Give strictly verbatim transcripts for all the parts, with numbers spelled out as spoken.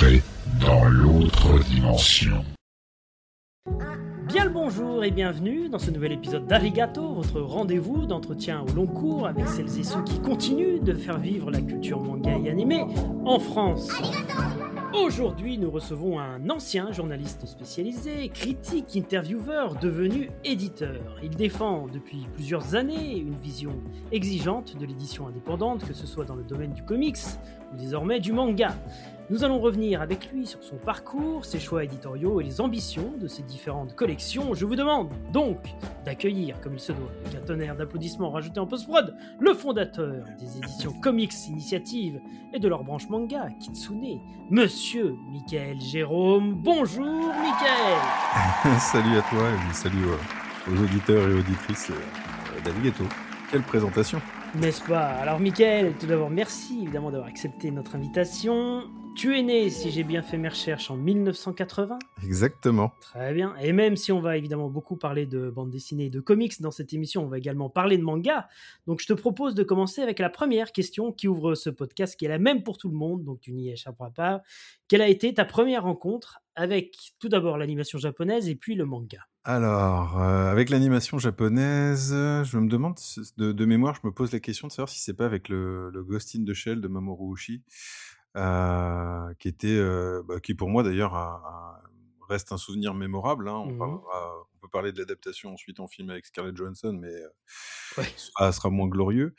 entrez dans l'autre dimension. Bien le bonjour et bienvenue dans ce nouvel épisode d'Arigato, votre rendez-vous d'entretien au long cours avec celles et ceux qui continuent de faire vivre la culture manga et animée en France. Aujourd'hui, nous recevons un ancien journaliste spécialisé, critique, intervieweur, devenu éditeur. Il défend depuis plusieurs années une vision exigeante de l'édition indépendante, que ce soit dans le domaine du comics ou désormais du manga. Nous allons revenir avec lui sur son parcours, ses choix éditoriaux et les ambitions de ses différentes collections. Je vous demande donc d'accueillir, comme il se doit, avec un tonnerre d'applaudissements rajoutés en post-prod, le fondateur des éditions Comics Initiative et de leur branche manga, Kitsune, Monsieur Michael Jérôme. Bonjour Michael. Salut à toi et salut aux auditeurs et auditrices d'Arigato. Quelle présentation! N'est-ce pas? Alors Michael, tout d'abord merci évidemment d'avoir accepté notre invitation. Tu es né, si j'ai bien fait mes recherches, en mille neuf cent quatre-vingts. Exactement. Très bien. Et même si on va évidemment beaucoup parler de bande dessinée et de comics dans cette émission, on va également parler de manga. Donc je te propose de commencer avec la première question qui ouvre ce podcast, qui est la même pour tout le monde, donc tu n'y échapperas pas. Quelle a été ta première rencontre avec tout d'abord l'animation japonaise et puis le manga? Alors, euh, avec l'animation japonaise, je me demande, de, de mémoire, je me pose la question de savoir si c'est pas avec le, le Ghost in the Shell de Mamoru Oshii, euh, qui était, euh, bah, qui pour moi d'ailleurs a, a- reste un souvenir mémorable. Hein. On, Mhm. parlera- on peut parler de l'adaptation ensuite en film avec Scarlett Johansson, mais euh, Ouais. ce sera, sera moins glorieux.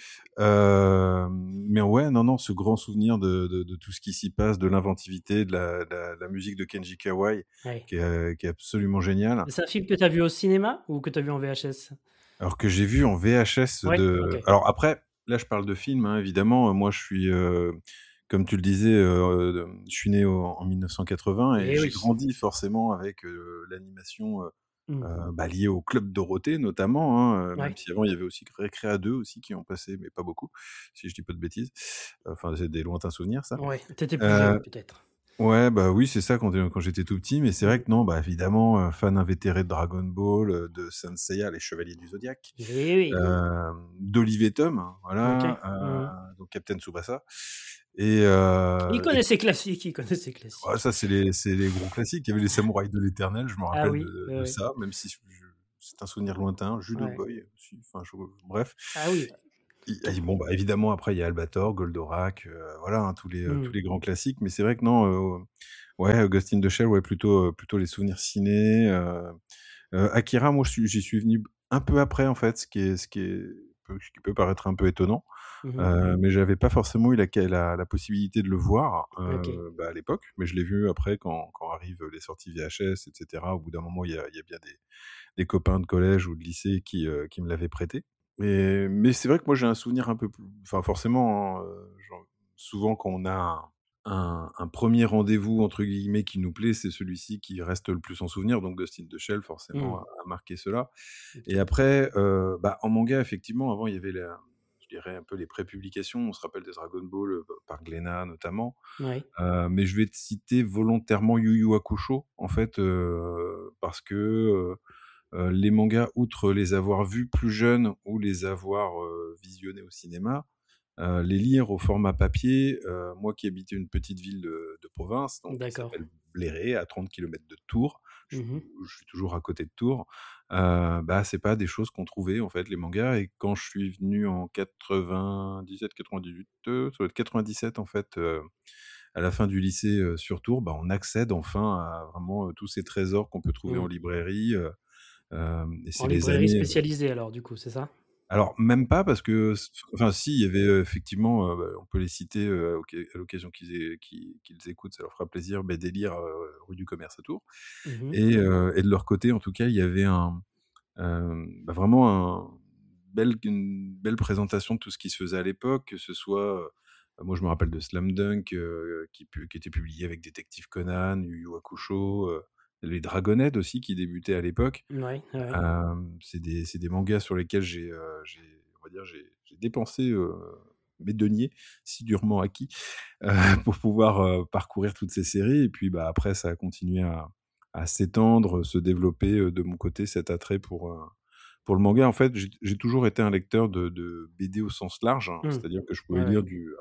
Euh, mais ouais, non, non, ce grand souvenir de, de, de tout ce qui s'y passe, de l'inventivité, de la, de la, de la musique de Kenji Kawai, Ouais. qui est, euh, qui est absolument génial. C'est un film que tu as vu au cinéma ou que tu as vu en V H S? Alors que j'ai vu en V H S Ouais, de. ok. Alors après, là je parle de film, hein, évidemment. Moi je suis, euh, comme tu le disais, euh, de- je suis né au- en mille neuf cent quatre-vingts et Eh j'ai oui. grandi forcément avec euh, l'animation euh, Mhm. euh, bah, liée au Club Dorothée notamment, hein, euh, Ouais. même si avant il y avait aussi Récréa deux aussi qui ont passé, mais pas beaucoup, si je dis pas de bêtises. Enfin, c'est des lointains souvenirs ça. Ouais, t'étais plus Euh, jeune peut-être. Ouais, bah oui, c'est ça quand, quand j'étais tout petit, mais c'est vrai Mhm. que non, bah évidemment, euh, fan invétéré de Dragon Ball, euh, de Saint Seiya, les Chevaliers du Zodiaque, Eh oui. euh, d'Olivier Tom, hein, voilà, Ok. euh, Mhm. donc Captain Tsubasa. Et, euh, Il et connaît puis, ses classiques, il connaît ses ouais, classiques. ça, c'est les, c'est les gros classiques. Il y avait les Samouraïs de l'Éternel, je me Ah rappelle oui, de, ouais, de ouais. ça, même si je- je- c'est un souvenir lointain. Judo Ouais. Boy aussi, enfin, je- bref. Ah oui. Il- et bon, bah, évidemment, après, il y a Albator, Goldorak, euh, voilà, hein, tous les, euh, tous Mhm. les grands classiques. Mais c'est vrai que non, euh, ouais, Ghost in the Shell, ouais, plutôt, euh, plutôt les souvenirs ciné. euh, euh, Akira, moi, je suis- j'y suis venu un peu après, en fait, ce qui est, ce qui est, ce qui peut paraître un peu étonnant. Mhm. Euh, mais j'avais pas forcément eu la, la, la possibilité de le voir Ok. euh, bah, à l'époque, mais je l'ai vu après quand, quand arrivent les sorties V H S, et cetera. Au bout d'un moment, il y a, il y a bien des, des copains de collège ou de lycée qui, euh, qui me l'avaient prêté. Et, mais c'est vrai que moi j'ai un souvenir un peu plus. Enfin, forcément, hein, euh, genre, souvent quand on a un, un- un premier rendez-vous, entre guillemets, qui nous plaît, c'est celui-ci qui reste le plus en souvenir. Donc Ghost in the Shell, forcément, Mhm. a, a marqué cela. Et Ok. après, euh, bah, en manga, effectivement, avant, il y avait la- je dirais un peu les pré-publications. On se rappelle des Dragon Ball euh, par Glénat notamment. Ouais. Euh, mais je vais te citer volontairement Yu Yu Hakusho, en fait, euh, parce que euh, euh, les mangas, outre les avoir vus plus jeunes ou les avoir euh, visionnés au cinéma, euh, les lire au format papier, euh, moi qui habitais une petite ville de, de province, donc qui D'accord. s'appelle Bléré, à trente kilomètres de Tours, je, Mhm. je suis toujours à côté de Tours, euh, bah c'est pas des choses qu'on trouvait en fait les mangas. Et quand je suis venu en quatre-vingt-dix-sept quatre-vingt-dix-huit, euh, ça doit être quatre-vingt-dix-sept en fait, euh, à la fin du lycée euh, sur Tours, bah on accède enfin à vraiment euh, tous ces trésors qu'on peut trouver en Mhm. librairie. euh, euh, et En c'est les librairie années. spécialisée alors du coup, c'est ça? Alors même pas parce que, s- enfin si, il y avait euh, effectivement, euh, bah, on peut les citer euh, au- à l'occasion qu'ils aient- qu'ils qu'ils écoutent, ça leur fera plaisir, bah, Délire euh, rue du Commerce à Tours. Mhm. Et, euh, et de leur côté, en tout cas, il y avait un, euh, bah, vraiment un belle, une belle présentation de tout ce qui se faisait à l'époque, que ce soit, euh, moi je me rappelle de Slam Dunk euh, qui, pu- qui était publié avec Détective Conan, Yu Yu Hakusho, euh, les Dragonhead aussi qui débutaient à l'époque. Ouais, ouais. Euh, c'est des, c'est des mangas sur lesquels j'ai, euh, j'ai, on va dire, j'ai, j'ai dépensé euh, mes deniers si durement acquis euh, pour pouvoir euh, parcourir toutes ces séries. Et puis bah, après, ça a continué à, à s'étendre, se développer euh, de mon côté cet attrait pour, euh, pour le manga. En fait, j'ai, j'ai toujours été un lecteur de, de B D au sens large, hein. Mhm. C'est-à-dire que je Ouais, pouvais ouais. lire du. Alors,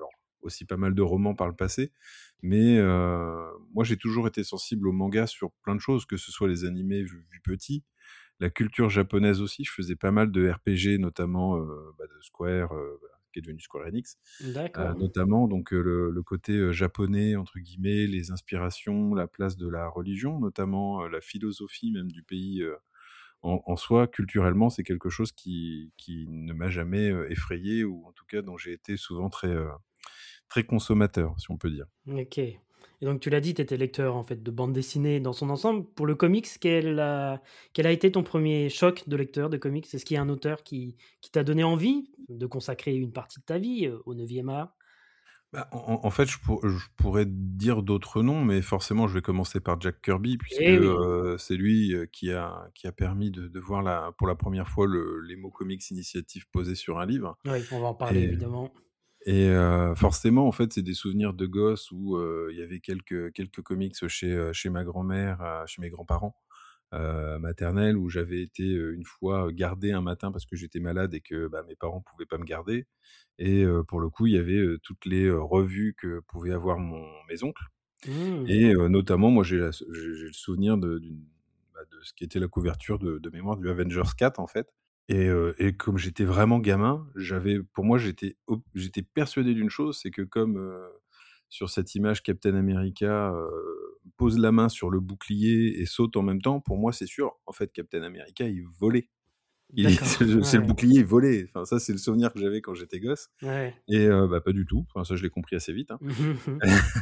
aussi pas mal de romans par le passé. Mais heu, moi, j'ai toujours été sensible au manga sur plein de choses, que ce soit les animés vus vus petit, la culture japonaise aussi. Je faisais pas mal de R P G, notamment, heu, bah, de Square, heu, bah, qui est devenu Square Enix, heu, D'accord. notamment donc heu, le le côté, heu, «japonais» entre guillemets, les inspirations, la place de la religion, notamment, heu, la philosophie même du pays, heu, en en soi, culturellement, c'est quelque chose qui qui ne m'a jamais, heu, effrayé ou en tout cas dont j'ai été souvent très, heu, très consommateur, si on peut dire. OK, et donc tu l'as dit, tu étais lecteur, en fait, de bande dessinée dans son ensemble. Pour le comics, quel a quel a été ton premier choc de lecteur de comics? Est-ce qu'il y a un auteur qui qui t'a donné envie de consacrer une partie de ta vie, heu, au neuvième art? Bah, en en en fait, je pour je pourrais dire d'autres noms, mais forcément, je vais commencer par Jack Kirby puisque, Eh oui! heu, c'est lui, heu, qui a qui a permis de de voir la pour la première fois le les mots Comics Initiative posés sur un livre Oui, on va en parler et évidemment. et heu, forcément, en fait, c'est des souvenirs de gosse où, heu, il y avait quelques quelques comics chez, heu, chez ma grand-mère, heu, chez mes grands-parents, heu, maternels, où j'avais été, heu, une fois, garder un matin parce que j'étais malade et que, bah, mes parents pouvaient pas me garder et heu, pour le coup, il y avait, heu, toutes les, heu, revues que pouvaient avoir mon mes oncles Mmh. et heu, notamment, moi, j'ai la s j'ai j'ai le souvenir de d'une bah, de ce qui était la couverture de de mémoire du Avengers quatre, en fait et heu et comme j'étais vraiment gamin, j'avais pour moi, j'étais ob j'étais persuadé d'une chose, c'est que comme, heu, sur cette image Captain America, heu, pose la main sur le bouclier et saute en même temps, pour moi, c'est sûr, en fait, Captain America, il volait. Il c'est D'accord, le c'est le ouais, bouclier, il volait. Enfin, ça, c'est le souvenir que j'avais quand j'étais gosse ouais. et heu, bah, pas du tout. Enfin, ça, je l'ai compris assez vite, hein. Mmh mh.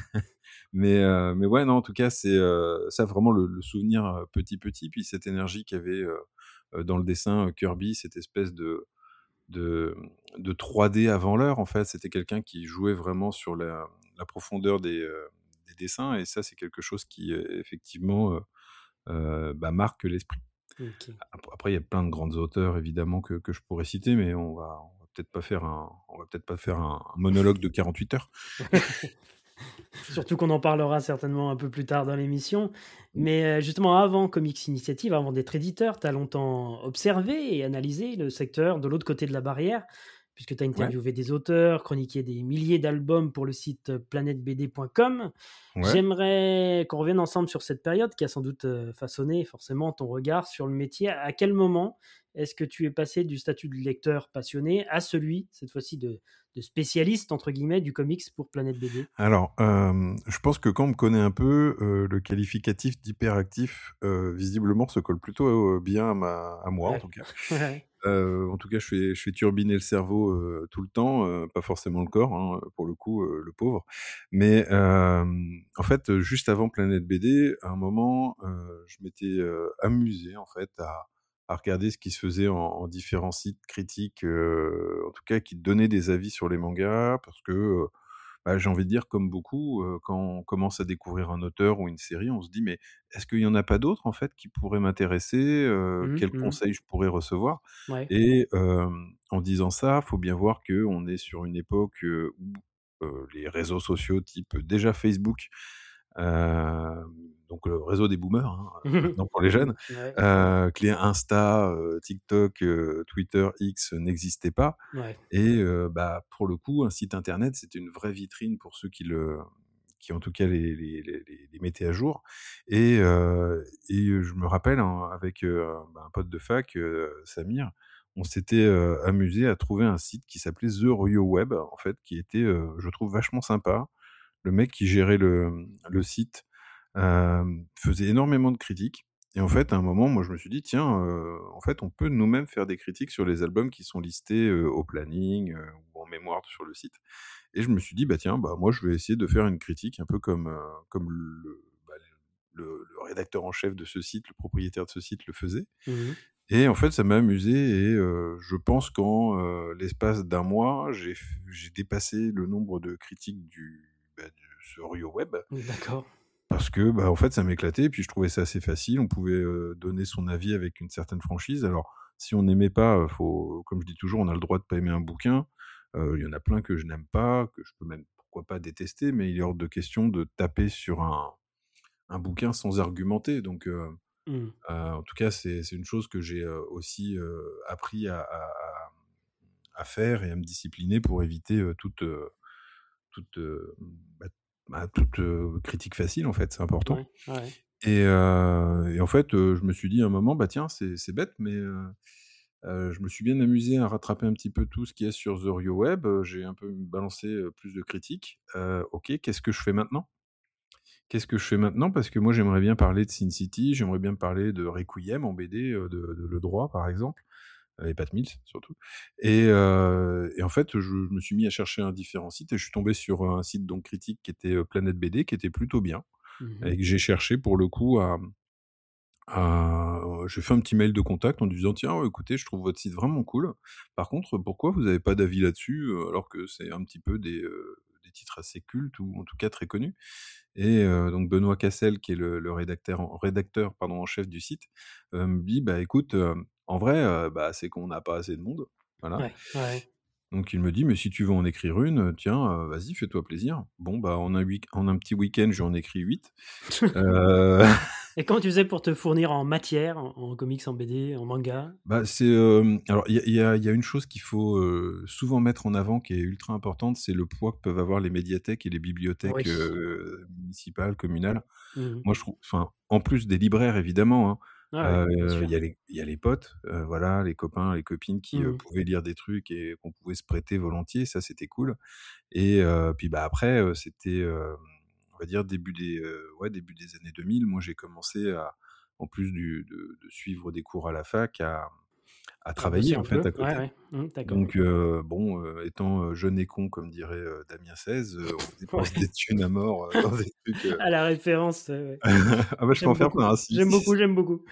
Mais heu, mais ouais, non, en tout cas, c'est, heu, ça vraiment le le souvenir, heu, petit, petit, puis cette énergie qu'il y avait, heu heu, dans le dessin, heu, Kirby, cette espèce de de, mmh, de trois D avant l'heure, en fait. C'était quelqu'un qui jouait vraiment sur la la profondeur des, heu, des dessins et ça, c'est quelque chose qui, heu, effectivement, heu heu, bah, marque l'esprit. OK. Ap après, il y a plein de grands auteurs évidemment que que je pourrais citer, mais on va on va peut-être pas faire un on va peut-être pas faire un un monologue de quarante-huit heures. Surtout qu'on en parlera certainement un peu plus tard dans l'émission. Mmh. Mais, heu, justement avant Comics Initiative, avant d'être éditeur, tu as longtemps observé et analysé le secteur de l'autre côté de la barrière, puisque tu as Ouais, interviewé des auteurs, chroniqué des milliers d'albums pour le site planète b d point com. ouais. J'aimerais qu'on revienne ensemble sur cette période qui a sans doute, heu, façonné forcément ton regard sur le métier. À quel moment est-ce que tu es passé du statut de lecteur passionné à celui, cette fois-ci, de de «spécialiste» entre guillemets du comics pour Planète B D? Alors, hem, je pense que quand on me connaît un peu, heu, le qualificatif d'hyperactif, heu, visiblement se colle plutôt, heu, bien à ma à moi en Ouais. tout cas. Ouais. Heu, en tout cas, je fais je fais turbiner le cerveau, heu, tout le temps, heu, pas forcément le corps, hein, pour le coup, heu, le pauvre. Mais, hem, en fait, heu, juste avant Planète B D, à un moment, heu, je m'étais, heu, amusé en fait à à regarder ce qui se faisait en en différents sites critiques, heu, en tout cas qui donnaient des avis sur les mangas parce que, heu, bah, j'ai envie de dire comme beaucoup, heu, quand on commence à découvrir un auteur ou une série, on se dit: «Mais est-ce qu'il y en a pas d'autres en fait qui pourraient m'intéresser? Heu, Mmh quels mh. Mmh. conseils je pourrais recevoir?» Ouais. Et hem, en disant ça, faut bien voir qu'on est sur une époque, heu, où, heu, les réseaux sociaux type déjà Facebook, hem, donc le réseau des boomers, hein, maintenant pour les jeunes, Ouais. heu, que les Insta, heu, TikTok, heu, Twitter, X n'existaient pas Ouais. et heu, bah, pour le coup, un site internet, c'était une vraie vitrine pour ceux qui le qui en tout cas les les les les les mettaient à jour et heu et heu, je me rappelle, hein, avec, heu, bah, un pote de fac, heu, Samir, on s'était, heu, amusés à trouver un site qui s'appelait The Rio Web, en fait, qui était, heu, je trouve vachement sympa. Le mec qui gérait le, mmh, le site, hem, faisait énormément de critiques et en fait, à un moment, moi, je me suis dit: «Tiens, heu, en fait, on peut nous-mêmes faire des critiques sur les albums qui sont listés, heu, au planning, heu, ou en mémoire sur le site» et je me suis dit: «Bah, tiens, bah, moi, je vais essayer de faire une critique un peu comme, heu, comme le bah, le le rédacteur en chef de ce site, le propriétaire de ce site le faisait» Mmh mh. et en fait, ça m'a amusé et heu, je pense qu'en, heu, l'espace d'un mois, j'ai f j'ai dépassé le nombre de critiques du, bah, de ce Rio Web D'accord. parce que, bah, en fait, ça m'éclatait et puis je trouvais ça assez facile. On pouvait, heu, donner son avis avec une certaine franchise. Alors, si on n'aimait pas, heu, faut comme je dis toujours, on a le droit de pas aimer un bouquin. Heu, il y en a plein que je n'aime pas, que je peux même, pourquoi pas, détester, mais il est hors de question de taper sur un un bouquin sans argumenter. Donc, heu Mmh. heu, en tout cas, c'est c'est une chose que j'ai, heu, aussi, heu, appris à à à à faire et à me discipliner pour éviter, heu, toute, heu toute, heu, bah bah, toute, heu, critique facile, en fait, c'est important Ouais, ouais. et heu et en fait, heu, je me suis dit à un moment: «Bah, tiens, c'est c'est bête, mais heu heu, je me suis bien amusé à rattraper un petit peu tout ce qu'il y a sur The Rio Web». Heu, j'ai un peu balancé, heu, plus de critiques. Heu, OK, qu'est-ce que je fais maintenant? Qu'est-ce que je fais maintenant? Parce que moi, j'aimerais bien parler de Sin City, j'aimerais bien parler de Requiem en B D, heu, de de Le Droit, par exemple, heu et Pat Mills, surtout et heu et en fait, je je me suis mis à chercher un différents sites et je suis tombé sur un site donc critique qui était, heu, Planète B D, qui était plutôt bien Mmh mh. et que j'ai cherché pour le coup à, mmh, à heu, j'ai fait un petit mail de contact en disant: «Tiens, écoutez, je trouve votre site vraiment cool. Par contre, pourquoi vous avez pas d'avis là-dessus, heu, alors que c'est un petit peu des, heu, des titres assez cultes ou en tout cas très connus?» Et heu, donc Benoît Cassel, qui est le le rédacteur en rédacteur pardon, en chef du site, heu, me dit: «Bah, écoute, hem, en vrai, heu, bah, c'est qu'on n'a pas assez de monde, voilà». Ouais, ouais. Donc il me dit: «Mais si tu veux en écrire une, heu, tiens, heu, vas-y, fais-toi plaisir». Bon, bah, en un week en un petit week-end, j'en ai écrit huit. Heu, Et comment tu faisais pour te fournir en matière, en en comics, en B D, en manga? bah, c'est, hem, alors il y a il y a il y a une chose qu'il faut, heu, souvent mettre en avant qui est ultra importante, c'est le poids que peuvent avoir les médiathèques et les bibliothèques, Oui. heu, municipales, communales. Mmh mh. Moi, je trouve enfin, en plus des libraires évidemment, hein, Ouais, ouais, bien heu, il sûr. y a les il y a les potes, heu, voilà, les copains, les copines qui, heu, Mmh. pouvaient lire des trucs et qu'on pouvait se prêter volontiers, ça c'était cool et heu, puis, bah, après, heu, c'était, hem, on va dire début des, heu, ouais, début des années deux mille. Moi, j'ai commencé à en plus du de de suivre des cours à la fac, à à À bosser travailler, un en peu? fait, à Ouais, côté. ouais. Mmh, d'accord. Donc heu, bon, heu, étant, heu, jeune et con comme dirait, heu, Damien Seize, heu, on dépense Ouais. des thunes à mort, heu, dans des trucs, heu Ah, la référence, ouais, ouais. ah bah, je peux en J'aime faire beaucoup. plein, hein, si J'aime si beaucoup, j'aime beaucoup.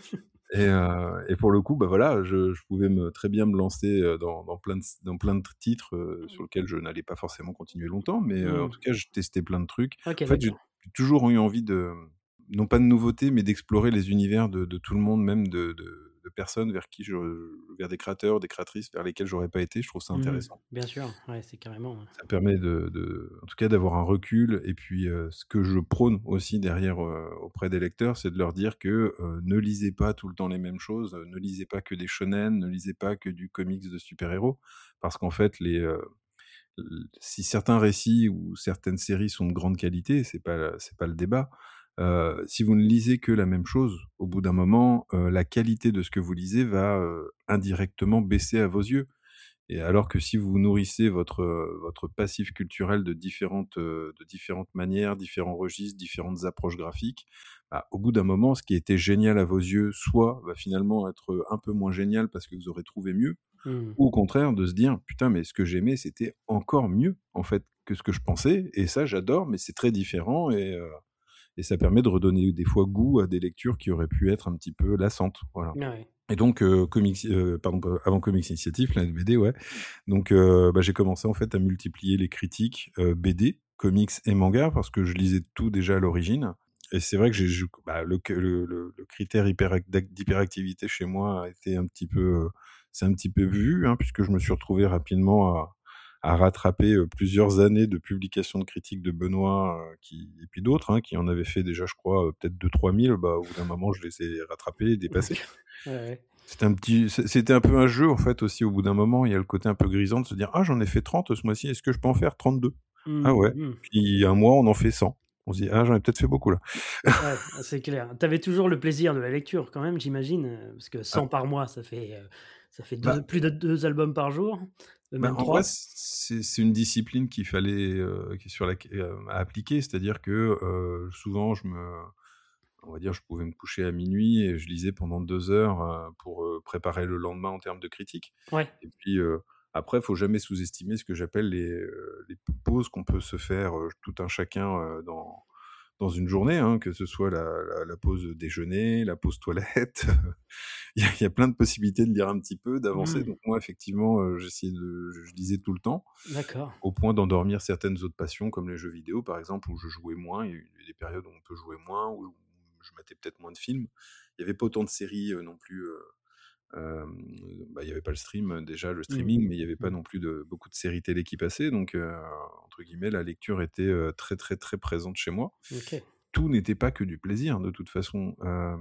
et heu et pour le coup, bah, voilà, je je pouvais me très bien me lancer, heu, dans dans plein de s dans plein de titres, heu, sur lesquels je n'allais pas forcément continuer longtemps, mais heu, en Mmh. tout cas, je testais plein de trucs. OK, En fait, j'ai d'accord. toujours eu envie de, non pas de nouveautés, mais d'explorer les univers de de tout le monde, même de de de personnes vers qui je vers des créateurs, des créatrices vers lesquels j'aurais pas été. Je trouve ça Mmh. intéressant. Bien sûr, ouais, c'est carrément, ouais. Ça permet de de en tout cas d'avoir un recul et puis, heu, ce que je prône aussi derrière, heu, auprès des lecteurs, c'est de leur dire que, heu, ne lisez pas tout le temps les mêmes choses, heu, ne lisez pas que des shonen, ne lisez pas que du comics de super-héros. Parce qu'en fait les, heu, l si certains récits ou certaines séries sont de grande qualité, c'est pas c'est pas le débat, heu, si vous ne lisez que la même chose, au bout d'un moment, heu, la qualité de ce que vous lisez va, heu, indirectement baisser à vos yeux. Et alors que si vous nourrissez votre, heu, votre passif culturel de différentes, heu, de différentes manières, différents registres, différentes approches graphiques, bah, au bout d'un moment, ce qui était génial à vos yeux, soit va finalement être un peu moins génial parce que vous aurez trouvé mieux, Mmh. ou au contraire de se dire: «Putain, mais ce que j'aimais, c'était encore mieux, en fait, que ce que je pensais et ça, j'adore, mais c'est très différent» et heu et ça permet de redonner des fois goût à des lectures qui auraient pu être un petit peu lassantes, voilà. Ouais. Et donc heu, comics, heu, pardon, pas avant Comics Initiative, la B D, ouais. Donc heu, bah, j'ai commencé en fait à multiplier les critiques, heu, B D, comics et manga parce que je lisais tout déjà à l'origine et c'est vrai que j'ai je bah, le que le le le critère hyperac d'ac d'hyperactivité chez moi a été un petit peu, heu, c'est un petit peu vu, hein, puisque je me suis retrouvé rapidement à à rattraper, heu, plusieurs années de publications de critiques de Benoît, heu, qui et puis d'autres, hein, qui en avaient fait déjà, je crois, heu, peut-être deux trois mille. Bah, au bout d'un moment, je les ai rattrapés et dépassés. D'accord. Ouais, ouais. C'était un petit c'est c'était un peu un jeu, en fait, aussi, au bout d'un moment. Il y a le côté un peu grisant de se dire: «Ah, j'en ai fait trente ce mois-ci, est-ce que je peux en faire trente-deux? Ah Mmh, ouais». mmh. Puis un mois, on en fait cent. On se dit: «Ah, j'en ai peut-être fait beaucoup là». Ouais, ah, c'est clair. Tu avais toujours le plaisir de la lecture quand même, j'imagine, heu, parce que Ah, cent par mois, ça fait, heu, ça fait bah deux plus de deux albums par jour, heu, bah, même en vrai, trois. c'est c'est une discipline qu'il fallait, heu, qui sur laquelle heu, à appliquer. C'est-à-dire que, heu, souvent, je me on va dire, je pouvais me coucher à minuit et je lisais pendant deux heures, heu, pour, heu, préparer le lendemain en termes de critique Ouais. et puis, heu, après, il faut jamais sous-estimer ce que j'appelle les, heu, les pauses qu'on peut se faire, heu, tout un chacun, heu, dans dans une journée, hein, que ce soit la la la pause déjeuner, la pause toilette. Il y a il y a plein de possibilités de lire un petit peu, d'avancer. Mmh. Donc moi, effectivement, heu, j'essayais de je lisais tout le temps, D'accord. au point d'endormir certaines autres passions comme les jeux vidéo, par exemple, où je jouais moins. Il y a eu des périodes où on peut jouer moins, où je matais peut-être moins de films. Il y avait pas autant de séries, heu, non plus, heu, hem, bah, il y avait pas le stream, heu, déjà le Mmh. streaming, mais il y avait pas Mmh. non plus de beaucoup de séries télé qui passaient donc heu, entre guillemets, «la lecture était, heu, très, très, très présente chez moi». OK. Tout n'était pas que du plaisir de toute façon, heu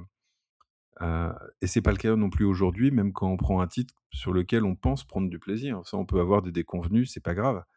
heu et c'est pas le cas non plus aujourd'hui, même quand on prend un titre sur lequel on pense prendre du plaisir. Ça, on peut avoir des déconvenues, c'est pas grave.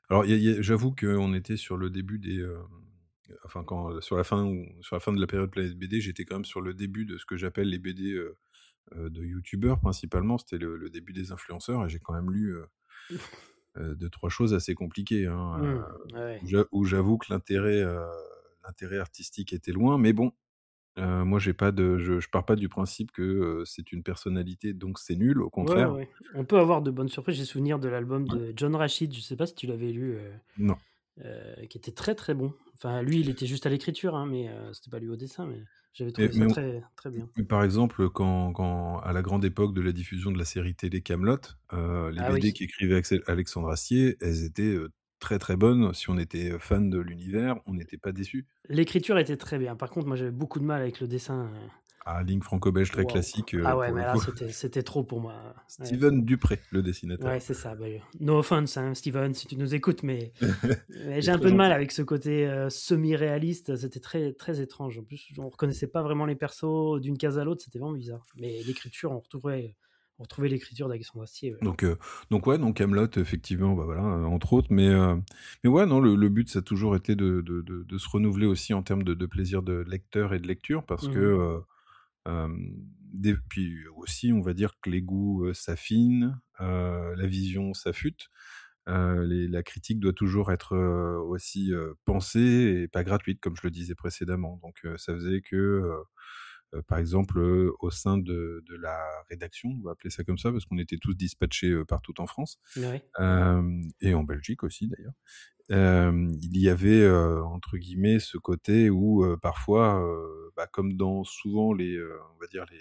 Alors il y a il y a j'avoue qu'on était sur le début des, hem, enfin quand, heu, sur la fin ou sur la fin de la période Planète B D, j'étais quand même sur le début de ce que j'appelle les B D, heu heu, de youtubeurs principalement. C'était le le début des influenceurs et j'ai quand même lu, heu heu, deux trois choses assez compliquées, hein, heu, Mmh, ouais. où j'a où j'avoue que l'intérêt, heu, l'intérêt artistique était loin. Mais bon, heu, moi j'ai pas de je je pars pas du principe que, heu, c'est une personnalité donc c'est nul, au Ouais, contraire. ouais. On peut avoir de bonnes surprises. J'ai souvenir de l'album Ouais. de John Rachid, je sais pas si tu l'avais lu, heu Non. heu, qui était très, très bon. Enfin, lui, il était juste à l'écriture, hein, mais heu, c'était pas lui au dessin, mais j'avais Mais trouvé ça mais on très, très bien. mais par exemple, quand quand à la grande époque de la diffusion de la série télé Kaamelott, heu, les Ah B D oui. qu'écrivait Axel Alexandre Astier, elles étaient, heu, très, très bonnes. Si on était, heu, fan de l'univers, on n'était pas déçus. L'écriture était très bien. Par contre, moi, j'avais beaucoup de mal avec le dessin, heu, Ah, ligne franco-belge très waouh. classique, Ah heu, ouais, pour mais le là, coup. c'était c'était trop pour moi, ouais. Steven Dupré, le Ouais, dessinateur. c'est ça. Bah, heu, no offense, hein, Steven, si tu nous écoutes, mais mais Il est j'ai un très peu de mal gentil. avec ce côté, heu, semi-réaliste. C'était très, très étrange. En plus, on reconnaissait pas vraiment les persos d'une case à l'autre, c'était vraiment bizarre. Mais l'écriture, on retrouvait on retrouvait l'écriture d'Alexandre Astier, ouais. Donc heu, donc ouais, donc Kaamelott effectivement, bah, voilà, heu, entre autres, mais heu, mais ouais, non, le le but, ça a toujours été de de de de se renouveler aussi en termes de de plaisir de lecteur et de lecture parce que, Mmh mh. heu, hem, des puis aussi, on va dire que les goûts, heu, s'affinent, heu, la vision s'affûte, heu, les la critique doit toujours être, heu, aussi, heu, pensée et pas gratuite, comme je le disais précédemment. Donc heu, ça faisait que, heu heu, par exemple, heu, au sein de de la rédaction, on va appeler ça comme ça, parce qu'on était tous dispatchés, heu, partout en France, Ouais. hem et en Belgique aussi d'ailleurs. Hem, il y avait, heu, entre guillemets, ce côté où, heu, parfois, heu, bah, comme dans souvent les, heu, on va dire les,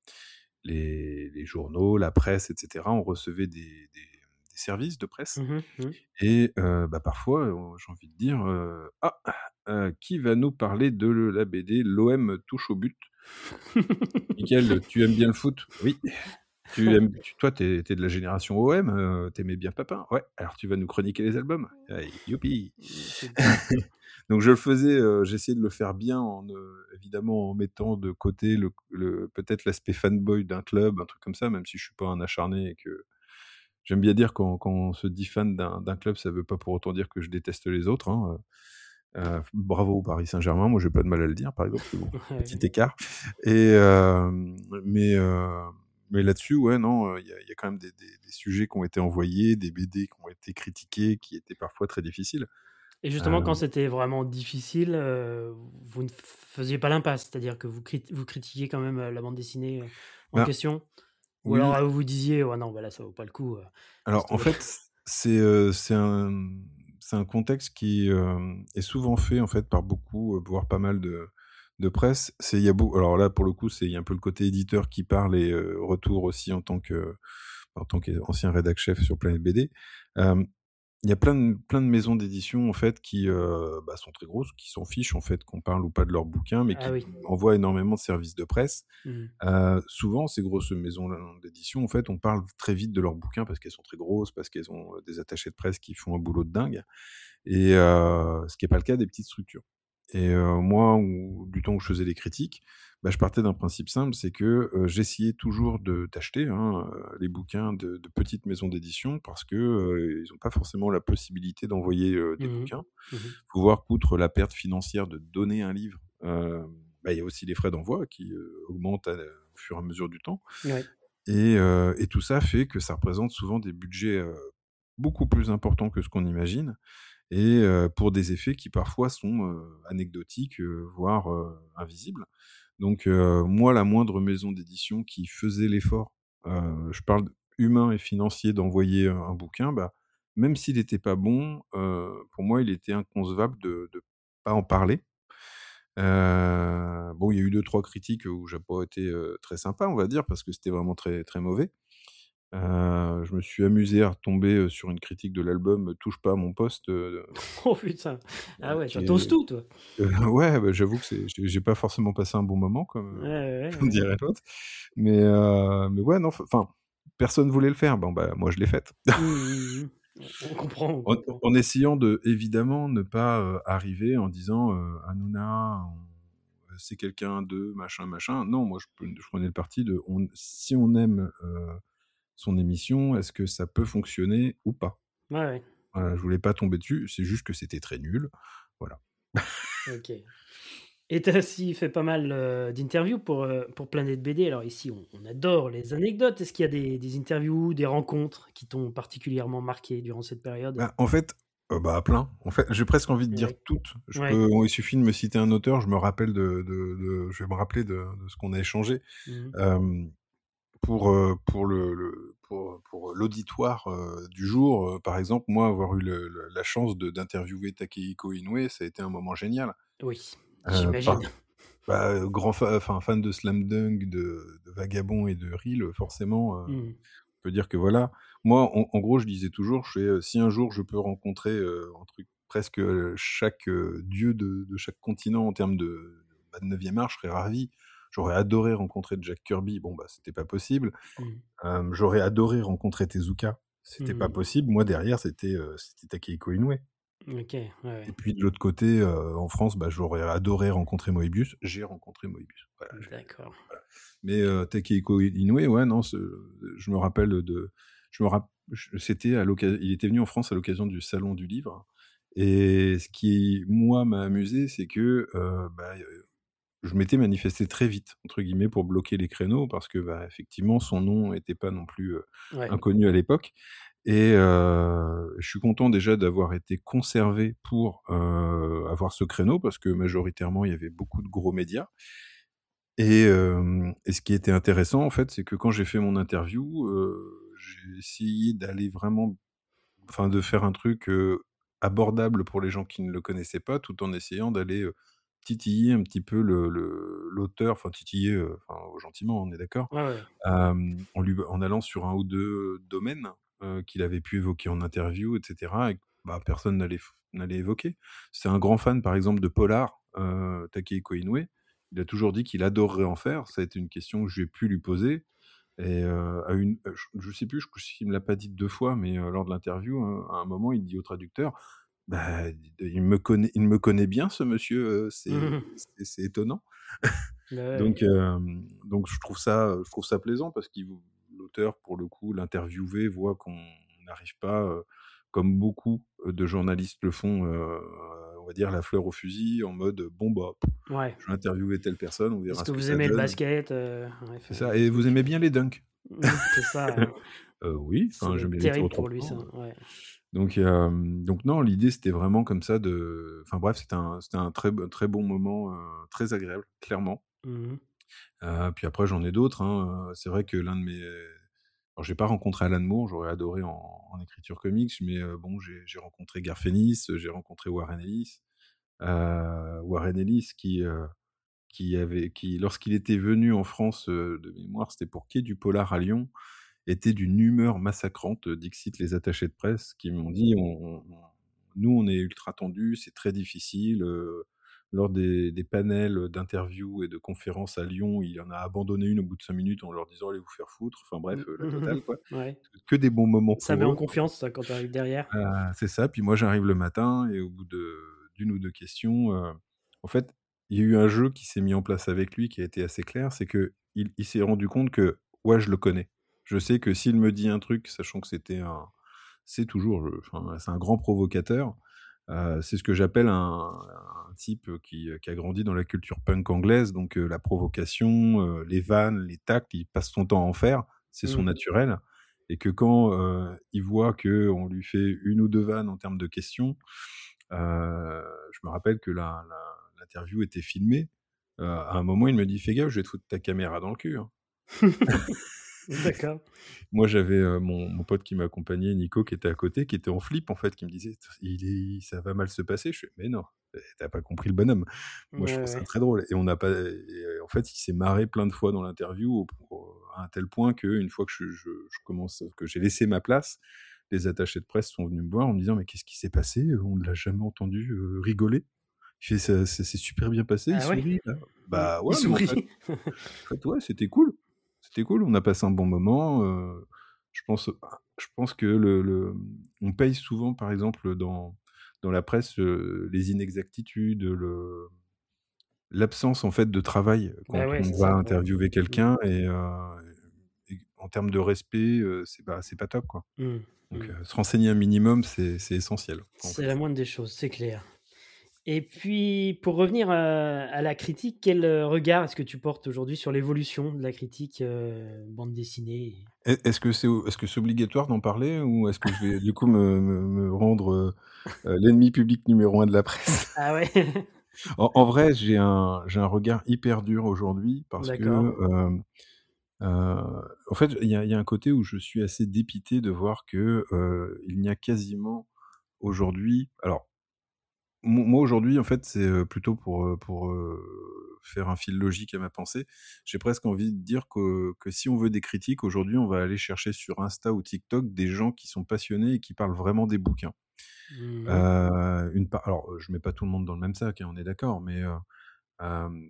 les les journaux, la presse et cetera, on recevait des des des services de presse Mmh mh. Mmh. et heu, bah, parfois, heu, j'ai envie de dire, heu: «Ah, heu, qui va nous parler de le la B D L'O M touche au but?» «Mickaël, tu aimes bien le foot?» «Oui». «Tu aimes tu toi, tu es tu es de la génération O M, heu, tu aimais bien Papin?» «Ouais, alors tu vas nous chroniquer les albums?» «Allez, youpi!» Mmh, c'est bien. Donc je le faisais, heu, j'essayais de le faire bien en, heu, évidemment en mettant de côté le le peut-être l'aspect fanboy d'un club, un truc comme ça, même si je suis pas un acharné et que j'aime bien dire quand quand on se dit fan d'un d'un club, ça veut pas pour autant dire que je déteste les autres, hein, heu heu, bravo au Paris Saint-Germain, moi j'ai pas de mal à le dire par exemple, mais bon, petit Ouais. écart et hem, mais heu, mais là-dessus, ouais, non, heu, il y a il y a quand même des des des sujets qui ont été envoyés, des B D qui ont été critiqués, qui étaient parfois très difficiles. Et justement, quand Hem, c'était vraiment difficile, heu, vous ne faisiez pas l'impasse? C'est-à-dire que vous crit vous critiquiez quand même, heu, la bande dessinée, heu, en ben, question? Ou alors, oui. heu, vous disiez: «Ouais, non, bah, là, ça vaut pas le coup, heu, laisse Alors, en tomber»? fait, c'est, heu, c'est un, mmh, c'est un contexte qui, hem, est souvent fait, en fait, par beaucoup, heu, voire pas mal de de presse. C'est il y a beau alors là, pour le coup, c'est il y a un peu le côté éditeur qui parle et heu, retour aussi en tant que en tant qu'ancien rédac chef sur Planète B D. Hem, il y a plein de plein de maisons d'édition, en fait, qui, heu, bah, sont très grosses, qui s'en fichent, en fait, qu'on parle ou pas de leurs bouquins, mais Ah qui oui. envoient énormément de services de presse. Mmh. Heu, souvent, ces grosses maisons d'édition, en fait, on parle très vite de leurs bouquins parce qu'elles sont très grosses, parce qu'elles ont, heu, des attachés de presse qui font un boulot de dingue et heu, ce qui est pas le cas des petites structures et heu, moi, où du temps où je faisais des critiques, bah, je partais d'un principe simple, c'est que, heu, j'essayais toujours de d'acheter, hein, heu, les bouquins de de petites maisons d'édition parce que, heu, ils ont pas forcément la possibilité d'envoyer, heu, des Mmh mh. bouquins. Mmh mh. Faut voir qu'outre la perte financière de donner un livre, hem, bah, il y a aussi les frais d'envoi qui, heu, augmentent à au fur et à mesure du temps Ouais. et heu et tout ça fait que ça représente souvent des budgets, heu, beaucoup plus importants que ce qu'on imagine et heu, pour des effets qui parfois sont, heu, anecdotiques, heu, voire, heu, invisibles. Donc heu, moi, la moindre maison d'édition qui faisait l'effort, heu, je parle humain et financier d'envoyer un un bouquin, bah, même s'il était pas bon, heu, pour moi, il était inconcevable de de pas en parler. Heu, bon, il y a eu deux trois critiques où j'ai pas été, heu, très sympa, on va dire, parce que c'était vraiment très, très mauvais. Heu, je me suis amusé à retomber, heu, sur une critique de l'album «Touche pas à mon poste», heu, Oh putain! Ah ouais, qui toi, tu oses est tout, toi? heu, ouais, bah, j'avoue que c'est j'ai j'ai pas forcément passé un bon moment Ouais, comme, heu, ouais, ouais, comme ouais. dirait l'autre. Mais heu, mais ouais, non, f enfin, personne voulait le faire. Bon, bah, moi, je l'ai faite. Mmh mh, mmh. On on comprend, on En comprend. en essayant de évidemment ne pas, heu, arriver en disant, heu: «Hanouna, on heu, c'est quelqu'un de machin, machin». Non, moi je pre je prenais le parti de on si on aime, heu, son émission, est-ce que ça peut fonctionner ou pas? Ouais, ouais. Voilà, je voulais pas tomber dessus, c'est juste que c'était très nul, voilà. OK. Et tu as aussi fait pas mal, heu, d'interviews pour, heu, pour Planète B D. Alors ici, on on adore les anecdotes. Est-ce qu'il y a des des interviews, des rencontres qui t'ont particulièrement marqué durant cette période? Bah, en fait, heu, bah, plein. En fait, j'ai presque envie de dire Ouais. toutes. Je Ouais. peux il suffit de me citer un auteur, je me rappelle de de de je vais me rappeler de de ce qu'on a échangé. Mmh mh. Hem, pour, heu, pour le le pour pour l'auditoire, heu, du jour, heu, par exemple, moi, avoir eu le le la chance de d'interviewer Takehiko Inoue, ça a été un moment génial. Oui, Heu, par j'imagine. bah, heu, grand fa enfin, fan de Slam Dunk, de de Vagabond et de Reel, heu, forcément, heu, Mmh. on peut dire que voilà. Moi, en en gros, je disais toujours, je fais, heu: «Si un jour je peux rencontrer, heu, un truc presque, heu, chaque, heu, dieu de de chaque continent en termes de, bah, de neuvième art, je serais ravi». J'aurais adoré rencontrer Jack Kirby, bon, bah, c'était pas possible. Mmh. Hem, j'aurais adoré rencontrer Tezuka, c'était Mmh pas mh. possible. Moi, derrière, c'était, heu, c'était Takehiko Inoue. OK, ouais, Et ouais. puis de l'autre côté, heu, en France, bah, j'aurais adoré rencontrer Moebius. J'ai rencontré Moebius. Voilà, j'ai D'accord. voilà. Mais, heu, Takehiko Inoue, ouais, non, ce je me rappelle de je me rapp ch c'était à l'occa il était venu en France à l'occasion du salon du livre et ce qui, moi, m'a amusé, c'est que, heu, bah, heu, je m'étais manifesté «très vite» entre guillemets pour bloquer les créneaux parce que, bah, effectivement, son nom était pas non plus, heu, Ouais. inconnu à l'époque et heu, je suis content déjà d'avoir été conservé pour, heu, avoir ce créneau parce que majoritairement, il y avait beaucoup de gros médias et hem et ce qui était intéressant, en fait, c'est que quand j'ai fait mon interview, heu, j'ai essayé d'aller vraiment enfin, de faire un truc, heu, abordable pour les gens qui ne le connaissaient pas, tout en essayant d'aller, heu, titiller un petit peu le le l'auteur, enfin titiller, heu, enfin gentiment, on est d'accord? Ouais, ouais. Hem, en lui en allant sur un ou deux domaines, heu, qu'il avait pu évoquer en interview et cetera et que, bah, personne n'allait f n'allait évoquer. C'est un grand fan, par exemple, de polar, heu, Takehiko Inoue. Il a toujours dit qu'il adorerait en faire. Ça a été une question que j'ai pu lui poser et heu, à une heu, je je sais plus, je s'il me l'a pas dit deux fois, mais heu, lors de l'interview, heu, à un moment, il dit au traducteur: «Bah, d il me connaît il me connaît bien ce monsieur, heu, c'est Mmh mh. c'est c'est étonnant». Bah, ouais. Donc hem, donc je trouve ça, heu, je trouve ça plaisant parce qu'il v l'auteur, pour le coup, l'interviewé voit qu'on n'arrive pas, heu, comme beaucoup, heu, de journalistes le font, heu, on va dire la fleur au fusil en mode, «Bon, bah, Ouais. je vais interviewer telle personne, on Est-ce verra que ce que vous ça aimez le donne». basket? Heu, ouais, C'est enfin ça: des «Et vous trucs, aimez heu bien les dunks?» mmh, c'est ça, hein. Heu, oui, Ça enfin, doit j'aimais être les tirs terrible aux trois pour lui ça, points, heu, ouais. donc hem, donc non, l'idée, c'était vraiment comme ça de enfin bref, c'était un c'était un très b très bon moment, heu, très agréable, clairement. Mmh mh. Heu, puis après, j'en ai d'autres, hein, heu, c'est vrai que l'un de mes alors j'ai pas rencontré Alan Moore, j'aurais adoré en en écriture comics, mais heu, bon, j'ai j'ai rencontré Garth Ennis, j'ai rencontré Warren Ellis. Heu, Warren Ellis qui, heu, qui avait qui lorsqu'il était venu en France, heu, de mémoire, c'était pour Quai du Polar à Lyon, était d'une humeur massacrante, dixit les attachés de presse qui m'ont dit: «On on on nous, on est ultra tendus, c'est très difficile, heu». Lors des des panels, d'interviews et de conférences à Lyon, il en a abandonné une au bout de cinq minutes en leur disant: «Allez vous faire foutre», enfin bref, Mmh. heu, la totale, quoi. Ouais. Que des bons moments Ça met pour en eux. confiance ça quand tu arrives derrière. Heu, c'est ça, puis moi, j'arrive le matin et au bout de d'une ou deux questions, heu, en fait, il y a eu un jeu qui s'est mis en place avec lui qui a été assez clair, c'est qu'il il s'est rendu compte que, ouais, je le connais. Je sais que s'il me dit un truc, sachant que c'était un c'est toujours, heu, enfin, c'est un grand provocateur, heu, c'est ce que j'appelle un un type, heu, qui, heu, qui a grandi dans la culture punk anglaise, donc heu, la provocation, heu, les vannes, les tacles, il passe son temps à en faire, c'est son Mmh. naturel et que quand, heu, il voit qu'on lui fait une ou deux vannes en termes de questions, heu, je me rappelle que la la l'interview était filmée, heu, à un moment, il me dit: «Fais gaffe, je vais te foutre ta caméra dans le cul, hein». D'accord. Moi, j'avais, heu, mon mon pote qui m'accompagnait, Nico, qui était à côté, qui était en flip, en fait, qui me disait: «T il est ça va mal se passer». Je fais: «Mais non, heu, tu as pas compris le bonhomme». Ouais, Moi, je trouve ça ouais. très drôle et on n'a pas et heu, en fait, il s'est marré plein de fois dans l'interview au p au à un tel point qu'une fois que je je je commence que j'ai laissé ma place, les attachés de presse sont venus me voir en me disant: «Mais qu'est-ce qui s'est passé, heu, on ne l'a jamais entendu, heu, rigoler». Je fais: «Ça ça s'est super bien passé, il Ah ouais? sourit là». Mmh. «Bah, Il ouais, mais en fait sourit. en fait, ouais, c'était cool. C'était cool, on a passé un bon moment, heu». Je pense, bah, je pense que le le on paye souvent, par exemple, dans dans la presse, heu, les inexactitudes, le l'absence, en fait, de travail quand Bah ouais, on c'est va ça, ouais. interviewer Mmh. quelqu'un et heu et en termes de respect, heu, c'est pas c'est pas top, quoi. Mmh. Donc, Mmh. heu, se renseigner un minimum, c'est c'est essentiel quand on C'est fait la ça. moindre des choses, c'est clair. Et puis, pour revenir, heu, à la critique, quel, heu, regard est-ce que tu portes aujourd'hui sur l'évolution de la critique, heu, bande dessinée? Est est-ce que c'est o est-ce que c'est obligatoire d'en parler ou est-ce que je vais du coup me me me rendre, heu heu, l'ennemi public numéro un de la presse? Ah ouais? En en vrai, j'ai un j'ai un regard hyper dur aujourd'hui parce D'accord. que, hem, heu, en fait, il y a il y a un côté où je suis assez dépité de voir que, heu, il n'y a quasiment aujourd'hui alors, mo moi aujourd'hui, en fait, c'est, heu, plutôt pour, heu pour, heu, faire un fil logique à ma pensée. J'ai presque envie de dire que que si on veut des critiques, aujourd'hui, on va aller chercher sur Insta ou TikTok des gens qui sont passionnés et qui parlent vraiment des bouquins. Mmh mh. Heu, une part alors, heu, je mets pas tout le monde dans le même sac, hein, on est d'accord, mais, heu, hem,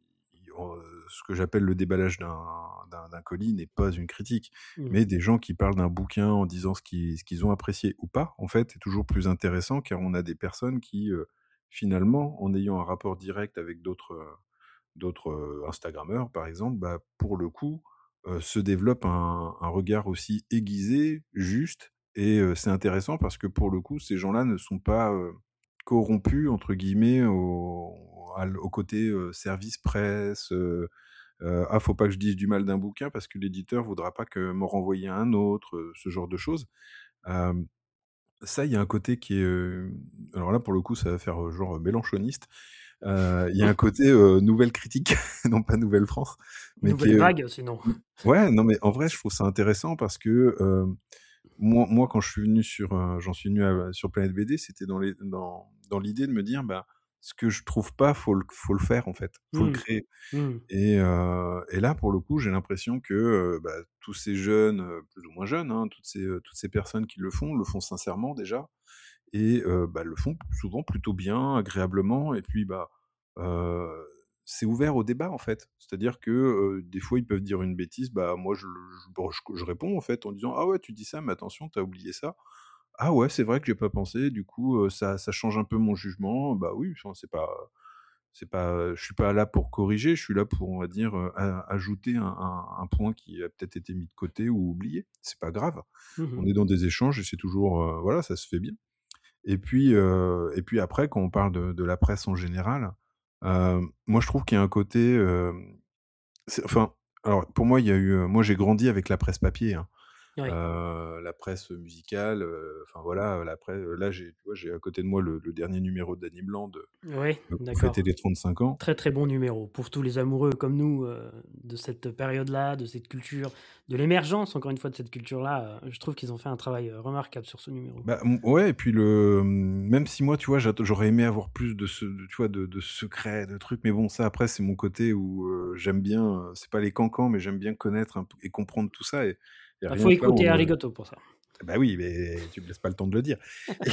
i on, heu, ce que j'appelle le déballage d'un d'un d'un colis n'est pas une critique. Mmh. Mais des gens qui parlent d'un bouquin en disant ce qu'ils ce qu'ils ont apprécié ou pas, en fait, est toujours plus intéressant car on a des personnes qui, heu, finalement, en ayant un rapport direct avec d'autres, heu d'autres, heu, instagrammeurs, par exemple, bah, pour le coup, heu, se développe un un regard aussi aiguisé, juste et heu, c'est intéressant parce que pour le coup, ces gens-là ne sont pas, heu, «corrompus» entre guillemets au à l au côté, heu, service presse, heu heu: «Ah, faut pas que je dise du mal d'un bouquin parce que l'éditeur voudra pas que m'en renvoyer un autre», heu, ce genre de choses. Hem, ça, il y a un côté qui est, hem, alors là, pour le coup, ça va faire, heu, genre, mélenchoniste. Heu, il y a un côté, heu, Nouvelle Critique, non pas Nouvelle France, mais qui Nouvelle est, heu, vague sinon. mmh ouais, non, mais en vrai, je trouve ça intéressant parce que, hem, moi moi, quand je suis venu sur, heu, j'en suis venu à sur Planète B D, c'était dans les dans dans l'idée de me dire: «Bah, ce que je trouve pas, faut le faut le faire, en fait, faut le Mmh. créer» Mmh. et heu et là, pour le coup, j'ai l'impression que, heu, bah, tous ces jeunes, heu, plus ou moins jeunes, hein, toutes ces, heu, toutes ces personnes qui le font, le font sincèrement déjà et heu, bah, le font souvent plutôt bien, agréablement et puis, bah, heu, c'est ouvert au débat, en fait. C'est-à-dire que, heu, des fois, ils peuvent dire une bêtise, bah, moi, je le je bon, je je réponds, en fait, en disant: «Ah ouais, tu dis ça, mais attention, tu as oublié ça. Ah ouais, c'est vrai que j'ai pas pensé, du coup, heu, ça ça change un peu mon jugement». Bah oui, enfin, c'est pas c'est pas, je suis pas là pour corriger, je suis là pour, on va dire, heu, a ajouter un un un point qui a peut-être été mis de côté ou oublié. C'est pas grave. Mmh On mh. est dans des échanges et c'est toujours, heu, voilà, ça se fait bien. Et puis, heu et puis après, quand on parle de de la presse en général, hem, moi je trouve qu'il y a un côté, hem, c'est enfin, alors pour moi, il y a eu, heu, moi j'ai grandi avec la presse papier, hein. Oui. Heu, la presse musicale, heu, enfin voilà, la presse là j'ai tu vois, j'ai à côté de moi le le dernier numéro d'Annie Bland, heu, Oui, pour fêter d'accord. les trente-cinq ans. Très, très bon numéro pour tous les amoureux comme nous, heu, de cette période-là, de cette culture, de l'émergence encore une fois de cette culture-là, heu, je trouve qu'ils ont fait un travail, heu, remarquable sur ce numéro. Bah, mmh, ouais et puis le, mmh, même si moi, tu vois, j'att j'aurais aimé avoir plus de ce de tu vois, de de secrets, de trucs, mais bon, ça après, c'est mon côté où, heu, j'aime bien, heu, c'est pas les cancans, mais j'aime bien connaître un p et comprendre tout ça et et Bah, rien faut que là, écouter on, heu Arigoto pour ça. bah, oui, mais tu me laisses pas le temps de le dire.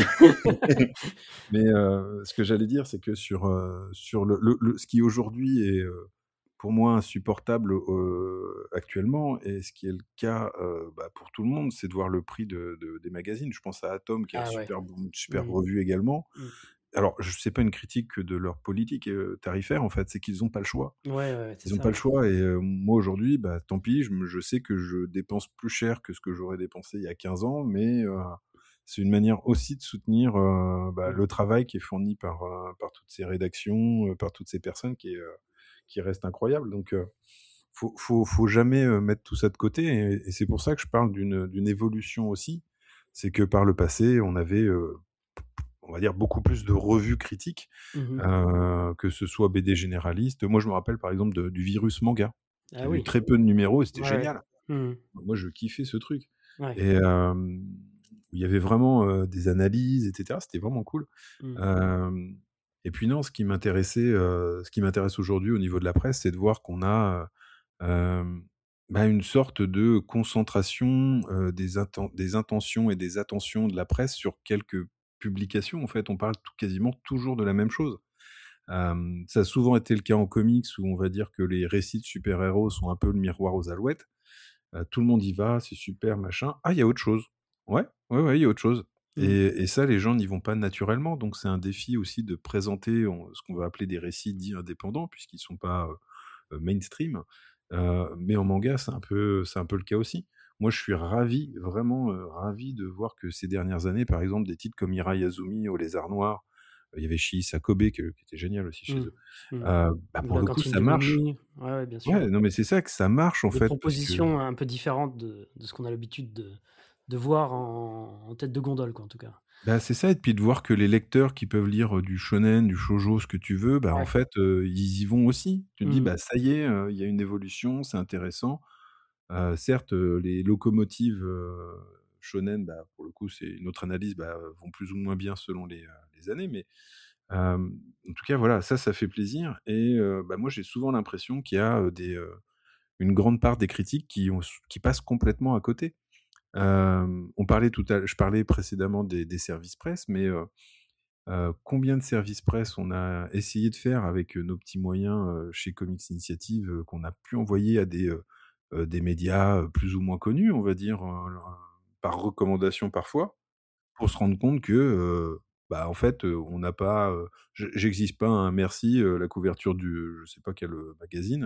Mais, heu, ce que j'allais dire, c'est que sur, heu, sur le le le ce qui aujourd'hui est, heu, pour moi insupportable, heu, actuellement et ce qui est le cas, heu, bah, pour tout le monde, c'est de voir le prix de de des magazines. Je pense à Atome qui a un Ah ouais. super bon une super Mmh. revue également. Mmh. Alors je c'est pas une critique que de leur politique, heu, tarifaire en fait, c'est qu'ils ont pas le choix. Ouais, ouais, ouais, c'est Ils ont ça, pas le ouais. choix et heu, moi aujourd'hui, bah, tant pis, je me je sais que je dépense plus cher que ce que j'aurais dépensé il y a quinze ans, mais heu, c'est une manière aussi de soutenir, heu, bah, Mmh. le travail qui est fourni par, heu, par toutes ces rédactions, heu, par toutes ces personnes qui est, heu, qui reste incroyable donc heu, faut faut faut jamais, heu, mettre tout ça de côté et et c'est pour ça que je parle d'une, d'une évolution aussi. C'est que par le passé, on avait, heu, on va dire beaucoup plus de revues critiques, Mmh mh. heu, que ce soit B D généraliste. Moi, je me rappelle par exemple de du Virus Manga. Il Ah y avait eu oui. très peu de numéros et c'était Ouais, ouais. génial. Mmh. Moi, je kiffais ce truc Ouais. et hem, il y avait vraiment, heu, des analyses et cetera. C'était vraiment cool. Mmh. Hem et puis non, ce qui m'intéressait, heu, ce qui m'intéresse aujourd'hui au niveau de la presse, c'est de voir qu'on a, heu, hem, bah, une sorte de concentration, heu, des inten des intentions et des attentions de la presse sur quelques publications. En fait, on parle tou quasiment toujours de la même chose. Hem, ça a souvent été le cas en comics où on va dire que les récits de super-héros sont un peu le miroir aux alouettes. Heu, tout le monde y va, c'est super, machin. Ah, il y a autre chose. Ouais, ouais, ouais, il y a autre chose Mmh. et et ça, les gens n'y vont pas naturellement, donc c'est un défi aussi de présenter on ce qu'on va appeler des récits dits indépendants puisqu'ils sont pas, heu heu, mainstream, Heu, mais en manga, c'est un peu c'est un peu le cas aussi. Moi, je suis ravi, vraiment, heu, ravi de voir que ces dernières années, par exemple, des titres comme Mirai Azumi au Lézard Noir, heu, il y avait Shii Sakobe que qui était génial aussi chez Mmh. eux. Mmh. Heu, bah, Ou pour la le coup, cantine ça de marche. minuit. Ouais, ouais, bien sûr. Ouais, non, mais c'est ça, que ça marche, en Des fait, parce que propositions un peu différentes de de ce qu'on a l'habitude de de voir en en tête de gondole, quoi, en tout cas. bah, c'est ça et puis de voir que les lecteurs qui peuvent lire, heu, du shonen, du shoujo, ce que tu veux, bah, en Ouais. fait, heu, ils y vont aussi. Tu te dis: Mmh. «Bah, ça y est, heu, il y a une évolution, c'est intéressant». Heu, certes, heu, les locomotives, heu, shonen, bah, pour le coup, c'est une autre analyse, bah, heu, vont plus ou moins bien selon les, heu, les années, mais hem, en tout cas, voilà, ça, ça fait plaisir et heu, bah, moi, j'ai souvent l'impression qu'il y a, heu, des, heu, une grande part des critiques qui ont s qui passent complètement à côté. Hem, on parlait tout à je parlais précédemment des des services presse, mais heu heu, combien de services presse on a essayé de faire avec, heu, nos petits moyens, heu, chez Comics Initiative, heu, qu'on a pu envoyer à des, heu heu, des médias, heu, plus ou moins connus, on va dire, heu, par recommandation parfois, pour se rendre compte que, heu, bah, en fait, heu, on n'a pas, heu, je j'existe pas un merci, heu, la couverture du je sais pas quel, heu, magazine,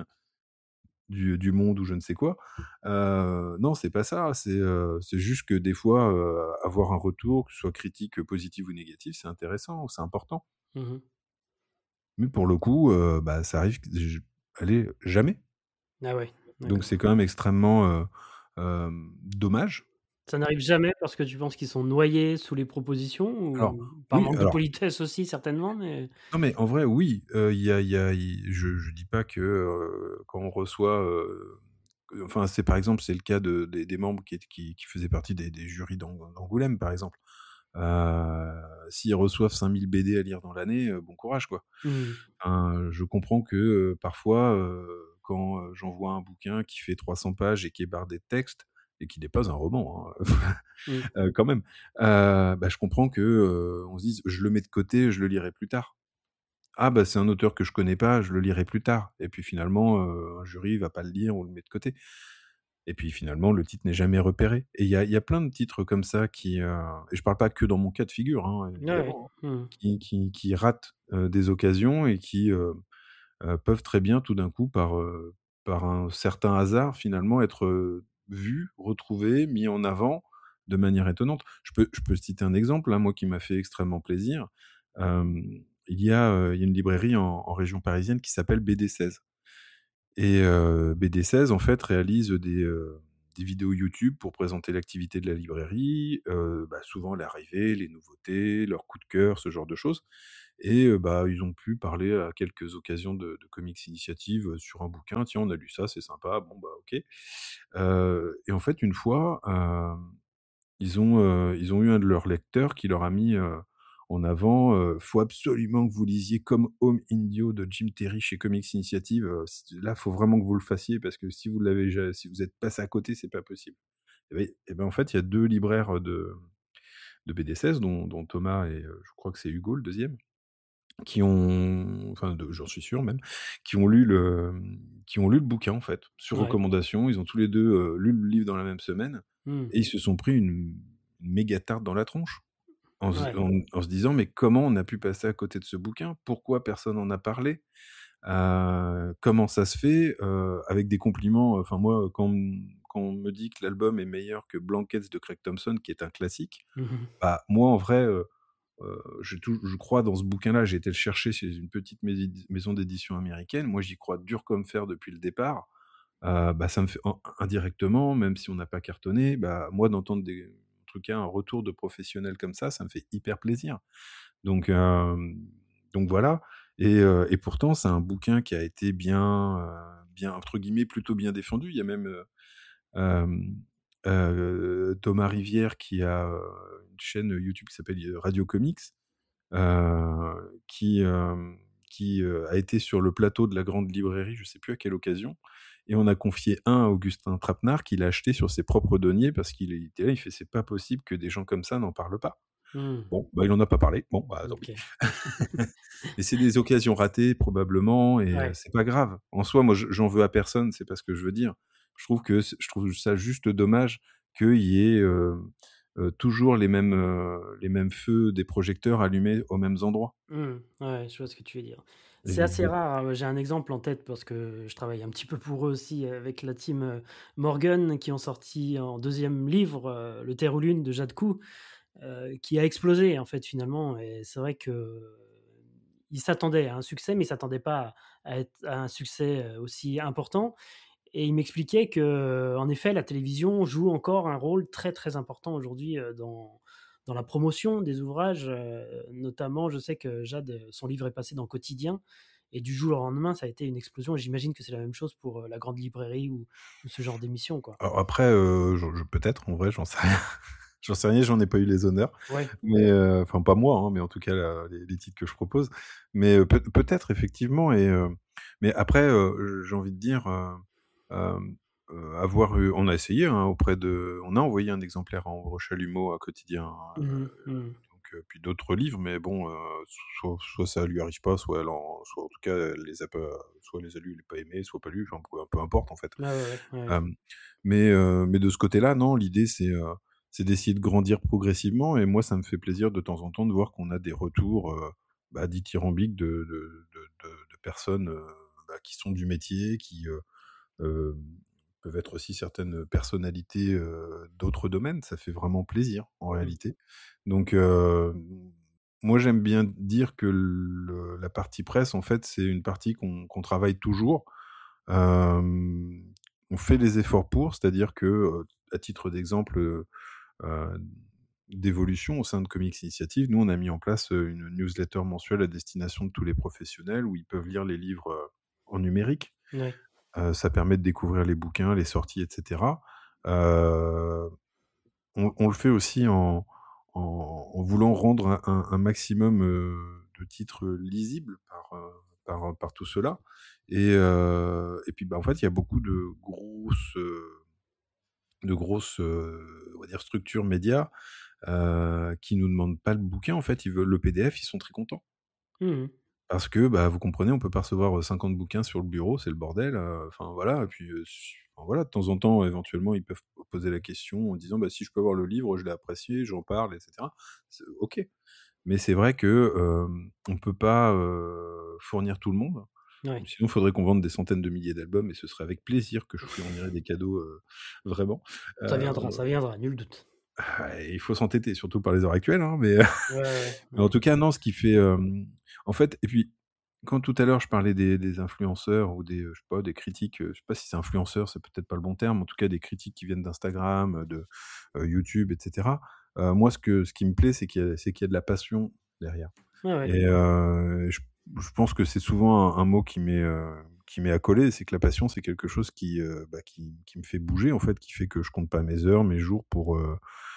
du du Monde ou je ne sais quoi. Heu, non, c'est pas ça, c'est, heu, c'est juste que des fois, heu, avoir un retour, que ce soit critique, positif ou négatif, c'est intéressant, c'est important. Mmh mh. Mais pour le coup, heu, bah, ça arrive q j allez, jamais. Ah ouais, Donc d'accord. c'est quand même extrêmement, heu, hem, dommage. Ça n'arrive jamais parce que tu penses qu'ils sont noyés sous les propositions Alors ou par oui, manque de alors politesse aussi certainement, mais non, mais en vrai, oui, heu, il y a il y a i je je dis pas que, heu, quand on reçoit, heu, que enfin, c'est par exemple, c'est le cas de des des membres qui ét qui qui faisaient partie des des jurys d'Ang d'Angoulême, par exemple. Heu, s'ils reçoivent cinq mille B D à lire dans l'année, heu, bon courage, quoi. mmh. Enfin, je comprends que, heu, parfois, heu, quand, heu, j'envoie un bouquin qui fait trois cents pages et qui est bardé de texte et qui n'est pas un roman, hein, Mmh. heu, quand même, heu, bah, je comprends que, heu, on se dise: «Je le mets de côté, je le lirai plus tard». Ah bah, c'est un auteur que je connais pas, je le lirai plus tard et puis finalement, heu, un jury va pas le lire ou le met de côté et puis finalement le titre n'est jamais repéré et il y a il y a plein de titres comme ça qui, heu et je parle pas que dans mon cas de figure, hein, Ouais, ouais. évidemment, hein, Mmh. qui qui qui ratent, heu, des occasions et qui, heu heu, peuvent très bien tout d'un coup par, heu, par un certain hasard finalement être, heu, vus, retrouvés, mis en avant de manière étonnante. Je peux je peux citer un exemple, hein, moi qui m'a fait extrêmement plaisir. Hem, il y a, heu, il y a une librairie en en région parisienne qui s'appelle B D seize et heu, B D seize en fait réalise des, heu, des vidéos YouTube pour présenter l'activité de la librairie, heu, bah, souvent l'arrivée, les nouveautés, leurs coups de cœur, ce genre de choses et heu, bah, ils ont pu parler à quelques occasions de de Comics Initiative, heu, sur un bouquin: «Tiens, on a lu ça, c'est sympa, bon, bah, OK». Heu et en fait, une fois, hem, ils ont, heu, ils ont eu un de leurs lecteurs qui leur a mis, heu, en avant, heu: «Faut absolument que vous lisiez Come Home Indio de Jim Terry chez Comics Initiative, heu, c là, faut vraiment que vous le fassiez parce que si vous l'avez ja si vous êtes passé à côté, c'est pas possible». Et beh et ben, en fait, il y a deux libraires, de de B D seize dont dont Thomas et heu, je crois que c'est Hugo le deuxième qui ont enfin de j'en suis sûr même, qui ont lu le, mmh, qui ont lu le bouquin en fait, sur Ouais. recommandation. Ils ont tous les deux, heu, lu le livre dans la même semaine Mmh. et ils se sont pris une une méga tarte dans la tronche en se Ouais. en en se disant: «Mais comment on a pu passer à côté de ce bouquin? Pourquoi personne en a parlé? Heu, comment ça se fait?» Heu, avec des compliments, enfin moi, quand on quand on me dit que l'album est meilleur que Blankets de Craig Thompson, qui est un classique, Mmh mh. bah, moi en vrai, heu Heu, j'ai tou je crois dans ce bouquin-là, j'ai été le chercher chez une petite maisi maison d'édition américaine. Moi, j'y crois dur comme fer depuis le départ. Heu, bah, ça me fait in indirectement, même si on n'a pas cartonné, bah, moi d'entendre des en tout cas un retour de professionnels comme ça, ça me fait hyper plaisir. Donc hem, donc voilà et heu et pourtant c'est un bouquin qui a été bien, heu, bien entre guillemets «plutôt bien défendu». Il y a même, heu, hem, heu, Thomas Rivière qui a, heu, une chaîne YouTube qui s'appelle, heu, Radio Comics, heu, qui, hem, qui, heu, a été sur le plateau de la grande librairie, je sais plus à quelle occasion et on a confié un à Augustin Trapenard qu'il a acheté sur ses propres deniers parce qu'il était là, il fait: «C'est pas possible que des gens comme ça n'en parlent pas». Mmh. Bon, bah, il en a pas parlé. Bon, bah, tant pis. OK. Mais c'est des occasions ratées probablement et heu, Ouais. c'est pas grave. En soi, moi, je j'en veux à personne, c'est pas ce que je veux dire. Je trouve que c je trouve ça juste dommage qu'il y ait, heu heu, toujours les mêmes, heu, les mêmes feux des projecteurs allumés aux mêmes endroits. Mmh. Ouais, je vois ce que tu veux dire. C'est Et assez bon, rare, hein. J'ai un exemple en tête parce que je travaille un petit peu pour eux aussi avec la team, heu, Morgun qui ont sorti en deuxième livre, heu, Le Terre ou Lune de Jade Cou, heu, qui a explosé en fait finalement et c'est vrai qu'ils s'attendaient à un succès, mais ils s'attendaient pas à être à un succès, heu, aussi important et il m'expliquait qu'en effet la télévision joue encore un rôle très, très important aujourd'hui, heu, dans dans la promotion des ouvrages, heu, notamment je sais que Jade, heu, son livre est passé dans Quotidien et du jour au lendemain ça a été une explosion et j'imagine que c'est la même chose pour, heu, La Grande Librairie ou ou ce genre d'émission, quoi. alors après, heu, je je peut-être en vrai, j'en sais rien. J'en sais rien, j'en ai pas eu les honneurs, Ouais. mais heu, enfin pas moi, hein, mais en tout cas la les les titres que je propose. Mais heu, peut peut-être effectivement et heu, mais après, heu, j'ai envie de dire, heu, hem, heu, avoir eu on a essayé, hein, auprès de on a envoyé un exemplaire à Ombre Chalumeau, à Quotidien, Mmh heu, mh. Mmh. donc heu, puis d'autres livres, mais bon, heu, soit soit ça lui arrive pas, soit elle en soit en tout cas elle les a pas soit elle les a lus, elle les a pas aimés, soit pas lus, enfin peu peu importe en fait. Ouais, ouais, ouais, ouais, ouais. Hem, mais heu, mais de ce côté-là, non, l'idée c'est, heu, c'est d'essayer de grandir progressivement et moi, ça me fait plaisir de temps en temps de voir qu'on a des retours, heu, bah, dithyrambiques de de de de de personnes, heu, bah, qui sont du métier, qui, heu, hem, peuvent être aussi certaines personnalités, heu, d'autres domaines. Ça fait vraiment plaisir, en Mmh. réalité. Donc heu, moi, j'aime bien dire que le la partie presse, en fait, c'est une partie qu'on qu'on travaille toujours. Hem, on fait les efforts pour, c'est-à-dire que, heu, à titre d'exemple, heu heu, d'évolution au sein de Comics Initiative, nous, on a mis en place, heu, une newsletter mensuelle à destination de tous les professionnels où ils peuvent lire les livres, heu, en numérique. Ouais. Heu, ça permet de découvrir les bouquins, les sorties et cetera. Heu, on on le fait aussi en en en voulant rendre un un un maximum, heu, de titres, lisibles par, heu, par, par tout cela et heu et puis, bah, en fait, il y a beaucoup de grosses, heu, de grosses, heu, on va dire structures médias, heu, qui nous demandent pas le bouquin, en fait, ils veulent le P D F, ils sont très contents. Mmh mh. Parce que, bah, vous comprenez, on peut pas recevoir, heu, cinquante bouquins sur le bureau, c'est le bordel, heu, enfin voilà et puis, heu, su enfin voilà, de temps en temps, éventuellement, ils peuvent po poser la question en disant: «Bah, si je peux avoir le livre, je l'ai apprécié, j'en parle» et cetera. C'est OK. Mais c'est vrai que, hem, on peut pas, heu, fournir tout le monde. Ouais. Sinon, il faudrait qu'on vende des centaines de milliers d'albums et ce serait avec plaisir que je fournirais des cadeaux, heu, vraiment. Ça Heu, viendra, ça viendra, nul doute. ah, il faut s'entêter, surtout par les heures actuelles, hein, mais Ouais, ouais, mais en ouais. tout cas, non, ce qui fait, hem, en fait et puis, quand tout à l'heure je parlais des des influenceurs ou des, heu, je sais pas, des critiques, heu, je sais pas si c'est influenceur, c'est peut-être pas le bon terme, en tout cas des critiques qui viennent d'Instagram, heu, de, heu, YouTube et cetera. Heu, moi, ce que ce qui me plaît, c'est qu'il y a c'est qu'il y a de la passion derrière Ouais, ouais. et heu, je je pense que c'est souvent un un mot qui m'est, heu, qui m'est accolé, c'est que la passion, c'est quelque chose qui, heu, bah, qui qui me fait bouger, en fait, qui fait que je compte pas mes heures, mes jours pour, heu